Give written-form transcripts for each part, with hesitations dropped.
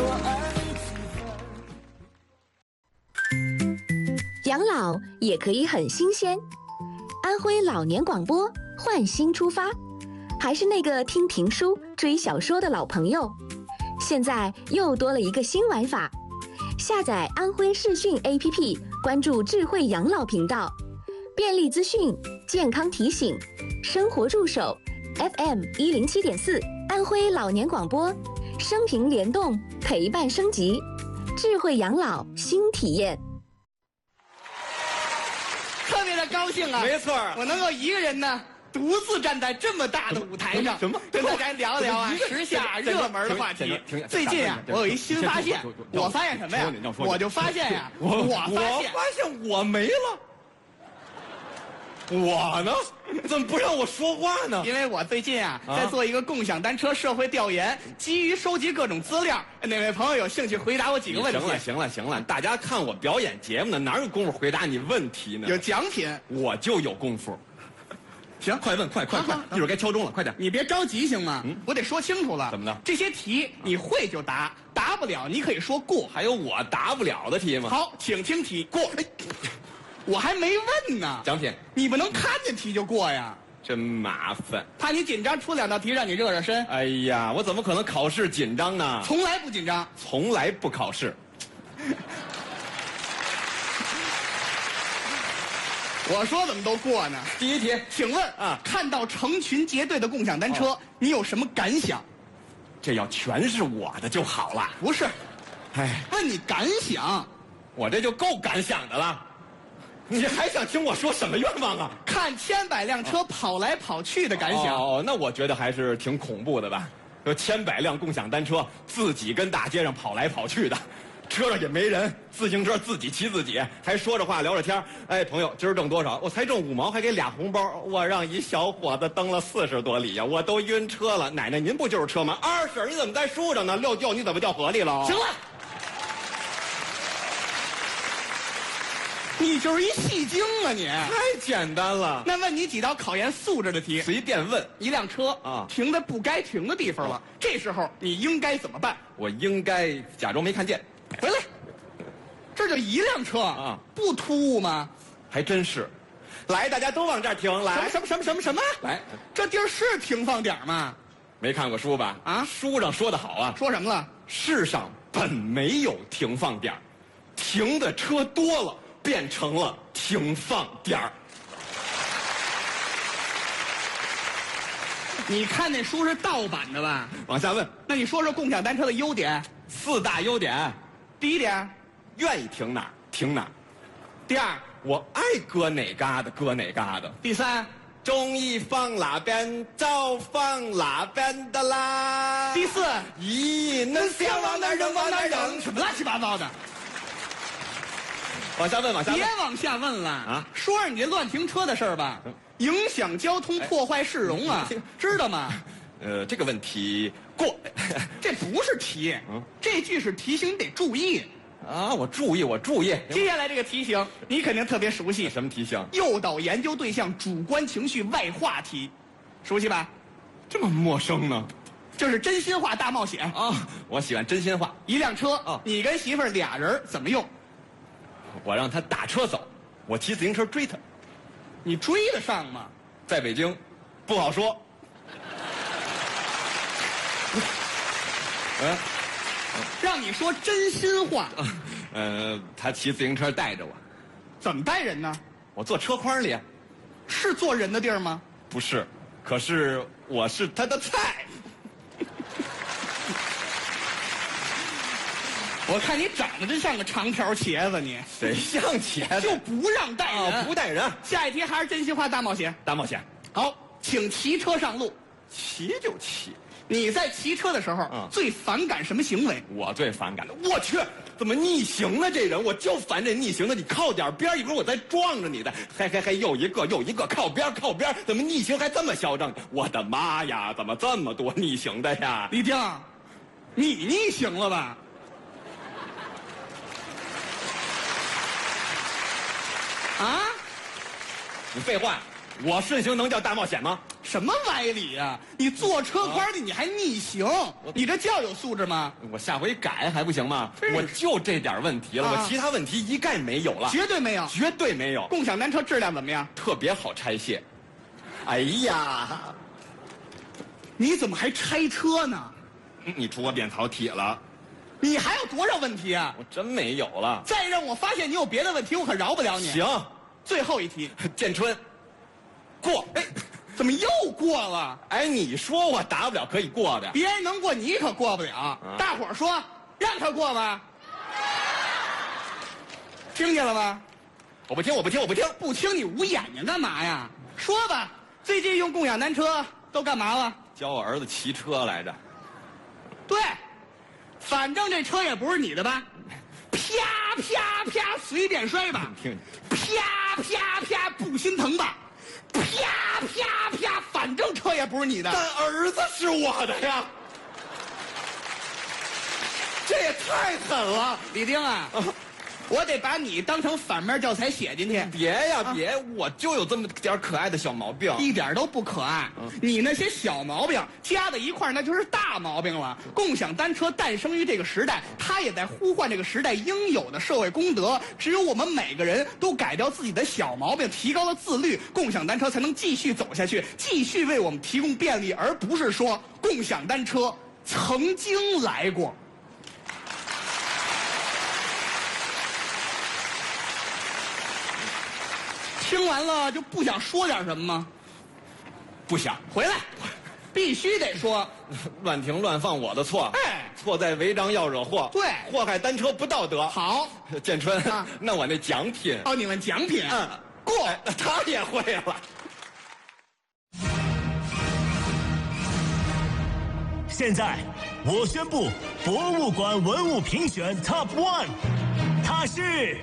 养老也可以很新鲜。安徽老年广播换新出发，还是那个听评书、追小说的老朋友，现在又多了一个新玩法。下载安徽视讯 APP， 关注智慧养老频道，便利资讯、健康提醒、生活助手 FM107.4， 安徽老年广播，生平联动，陪伴升级，智慧养老新体验。 特别的高兴啊！ 没错， 我能够一个人呢，独自站在这么大的舞台上， 什么跟大家聊聊啊时下热门的话题。最近啊，我有一新发现，我发现什么呀？我就发现呀，我发现我没了。我呢？怎么不让我说话呢？ 因为我最近啊在做一个共享单车社会调研，基于收集各种资料。哪位朋友有兴趣回答我几个问题？ 行了，大家看我表演节目呢，哪有功夫回答你问题呢？ 有奖品， 我就有功夫。 行， 快问，快！一会儿该敲钟了，快点！ 你别着急行吗？我得说清楚了。 怎么的？ 这些题你会就答，答不了你可以说过。 还有我答不了的题吗？ 好，请听题。过。我还没问呢。 奖品， 你不能看见题就过呀， 真麻烦。 怕你紧张，出2道题让你热热身。 哎呀，我怎么可能考试紧张呢？ 从来不紧张， 从来不考试。 我说怎么都过呢？ 第一题， 请问啊，看到成群结队的共享单车，你有什么感想？ 这要全是我的就好了。 不是， 哎， 问你感想， 我这就够感想的了。你还想听我说什么愿望啊？ 看千百辆车跑来跑去的感想。 哦，那我觉得还是挺恐怖的吧？有千百辆共享单车自己跟大街上跑来跑去的，车上也没人，自行车自己骑自己，还说着话聊着天。哎，朋友，今儿挣多少？我才挣5毛，还给俩红包。我让一小伙子蹬了40多里呀，我都晕车了。奶奶，您不就是车吗？二婶，你怎么在树上呢？撂轿你怎么掉河里了？ 行了。你就是一戏精啊你！ 太简单了。 那问你几道考验素质的题， 随便问。 一辆车啊停在不该停的地方了，这时候你应该怎么办？ 我应该假装没看见。 回来，这就一辆车啊， 不突兀吗？ 还真是。来，大家都往这儿停。来， 什么？ 来， 这地儿是停放点吗？ 没看过书吧？ 啊， 书上说的好啊。 说什么了？ 世上本没有停放点，停的车多了，变成了停放点儿。 你看那书是盗版的吧？ 往下问。 那你说说共享单车的优点 ？4大优点。 第一点， 愿意停哪儿停哪儿。 第二， 我爱搁哪嘎达搁哪嘎达。 第三， 中意放哪边就放哪边的啦。 第四， 咦，恁想往哪儿扔往哪儿扔， 什么乱七八糟的。 往下问，往下问。 别往下问了啊！ 说说你这乱停车的事儿吧，影响交通，破坏市容啊，知道吗？ 这个问题过。 这不是题，这句是提醒你得注意啊！我注意。 接下来这个提醒你肯定特别熟悉。 什么提醒？ 诱导研究对象主观情绪外化题，熟悉吧？ 这么陌生呢？ 这是真心话大冒险啊！我喜欢真心话。 一辆车啊， 你跟媳妇儿俩人怎么用？ 我让他打车走，我骑自行车追他。 你追得上吗？ 在北京，不好说。 让你说真心话。 他骑自行车带着我。 怎么带人呢？ 我坐车筐里。 是坐人的地儿吗？ 不是，可是我是他的菜。 我看你长得真像个长条茄子，你谁像茄子？ 就不让带人， 不带人。 下一题还是真心话大冒险。 大冒险。 好，请骑车上路。 骑就骑。 你在骑车的时候，最反感什么行为？ 我最反感的。我去，怎么逆行呢？这人我就烦这逆行的。你靠点边，一会儿我再撞着你的。还又一个靠边，怎么逆行还这么嚣张？我的妈呀，怎么这么多逆行的呀？ 李丁，你逆行了吧？啊？ 你废话，我顺行能叫大冒险吗？ 什么歪理啊！你坐车筐里你还逆行，你这叫有素质吗？ 我下回改还不行吗？我就这点问题了，我其他问题一概没有了， 绝对没有， 绝对没有。 共享单车质量怎么样？ 特别好拆卸。哎呀， 你怎么还拆车呢？ 你出我扁桃体了。 你还有多少问题啊？ 我真没有了。 再让我发现你有别的问题，我可饶不了你。 行， 最后一题， 建春，过。哎， 怎么又过了？ 哎，你说我答不了可以过的， 别人能过你可过不了。大伙儿说让他过吧，听见了吗？ 我不听，我不听，我不听， 不听你捂眼睛干嘛呀？说吧，最近用共享单车都干嘛了？ 教我儿子骑车来着。 对，反正这车也不是你的吧？啪啪啪，随便摔吧。 听， 啪啪啪，不心疼吧？啪啪啪，反正车也不是你的。 但儿子是我的呀。这也太狠了， 李丁啊！我得把你当成反面教材写进去。 别呀，别！我就有这么点可爱的小毛病， 一点都不可爱。你那些小毛病加在一块儿，那就是大毛病了。共享单车诞生于这个时代，它也在呼唤这个时代应有的社会公德。只有我们每个人都改掉自己的小毛病，提高了自律，共享单车才能继续走下去，继续为我们提供便利，而不是说共享单车曾经来过。听完了就不想说点什么吗？ 不想回来，必须得说。 乱停乱放我的错， 哎， 错在违章要惹祸， 对， 祸害单车不道德。 好， 建春，那我那奖品哦，你们奖品，过， 他也会了。 现在我宣布，博物馆文物评选 Top 1， 它是。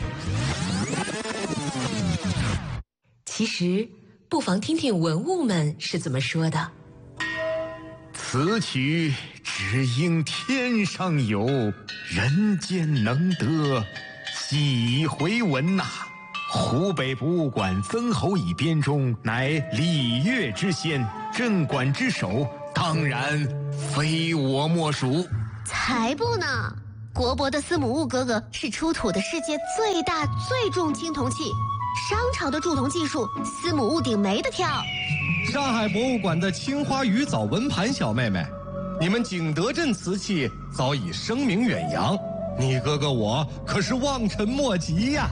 其实，不妨听听文物们是怎么说的。 此曲只应天上有，人间能得，几回闻呐！湖北博物馆曾侯乙编钟，乃礼乐之先，镇馆之首，当然非我莫属。 才不呢！国博的司母戊哥哥是出土的世界最大最重青铜器。商朝的铸铜技术，司母戊鼎没得挑。 上海博物馆的青花鱼藻纹盘小妹妹，你们景德镇瓷器早已声名远扬，你哥哥我可是望尘莫及呀。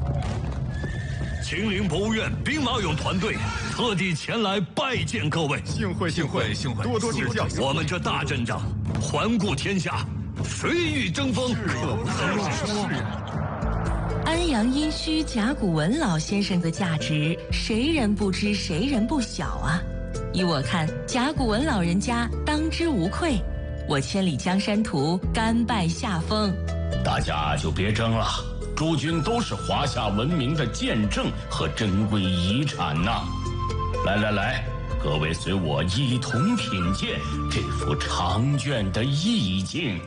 秦陵博物院兵马俑团队特地前来拜见各位， 幸会幸会幸会，多多指教。 我们这大阵仗，环顾天下，谁欲争锋？ 可不是。 安阳殷墟甲骨文老先生的价值，谁人不知，谁人不晓啊！依我看，甲骨文老人家当之无愧。我千里江山图，甘拜下风。 大家就别争了，诸君都是华夏文明的见证和珍贵遗产呐！来，各位随我一同品鉴这幅长卷的意境。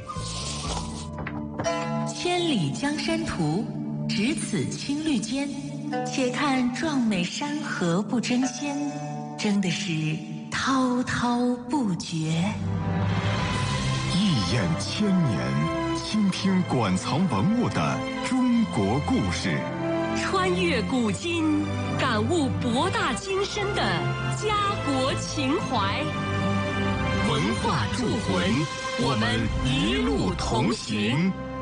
千里江山图。只此青绿间，且看壮美山河不争先，争的是滔滔不绝。 一眼千年，倾听馆藏文物的中国故事， 穿越古今，感悟博大精深的家国情怀。文化铸魂，我们一路同行。